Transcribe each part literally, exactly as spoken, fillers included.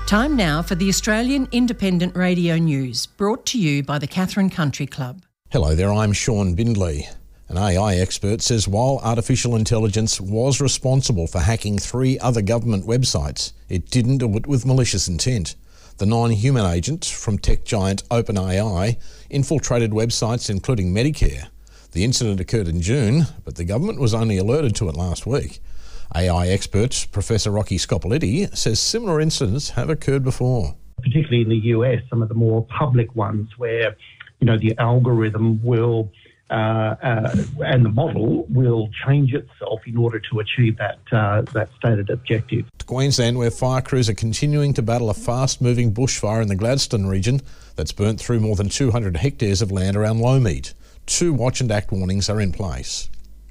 Time now for the Australian Independent Radio News, brought to you by the Catherine Country Club. Hello there, I'm Sean Bindley. An A I expert says while artificial intelligence was responsible for hacking three other government websites, it didn't do it with malicious intent. The non-human agent from tech giant OpenAI infiltrated websites including Medicare. The incident occurred in June, but the government was only alerted to it last week. A I expert Professor Rocky Scopolitti says similar incidents have occurred before. Particularly in the U S, some of the more public ones where, you know, the algorithm will uh, uh, and the model will change itself in order to achieve that uh, that stated objective. To Queensland, where fire crews are continuing to battle a fast-moving bushfire in the Gladstone region that's burnt through more than two hundred hectares of land around Lowmead. Two watch and act warnings are in place.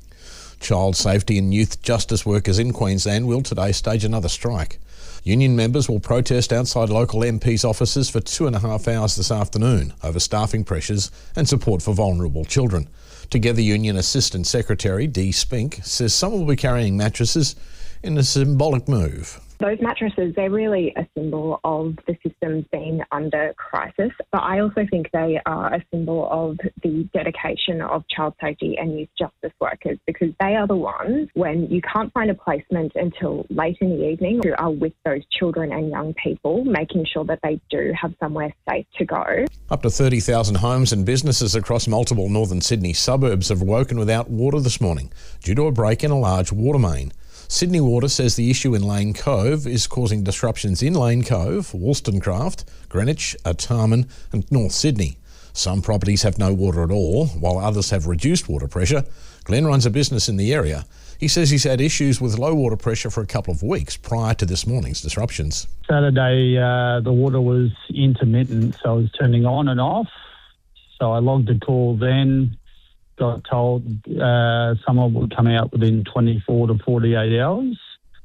Child safety and youth justice workers in Queensland will today stage another strike. Union members will protest outside local M P's offices for two and a half hours this afternoon over staffing pressures and support for vulnerable children. Together Union Assistant Secretary Dee Spink says some will be carrying mattresses in a symbolic move. Those mattresses, they're really a symbol of the systems being under crisis, but I also think they are a symbol of the dedication of child safety and youth justice workers, because they are the ones, when you can't find a placement until late in the evening, who are with those children and young people, making sure that they do have somewhere safe to go. Up to thirty thousand homes and businesses across multiple northern Sydney suburbs have woken without water this morning due to a break in a large water main. Sydney Water says the issue in Lane Cove is causing disruptions in Lane Cove, Wollstonecraft, Greenwich, Artarmon and North Sydney. Some properties have no water at all, while others have reduced water pressure. Glenn runs a business in the area. He says he's had issues with low water pressure for a couple of weeks prior to this morning's disruptions. Saturday, uh, the water was intermittent, so it was turning on and off. So I logged a call then. Got told uh, someone would come out within twenty-four to forty-eight hours.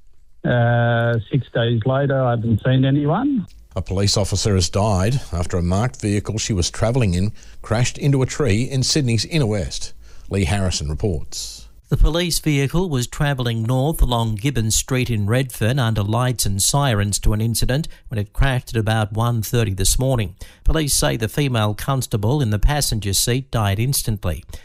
Uh, six days later, I haven't seen anyone. A police officer has died after a marked vehicle she was travelling in crashed into a tree in Sydney's inner west. Lee Harrison reports. The police vehicle was travelling north along Gibbons Street in Redfern under lights and sirens to an incident when it crashed at about one thirty this morning. Police say the female constable in the passenger seat died instantly.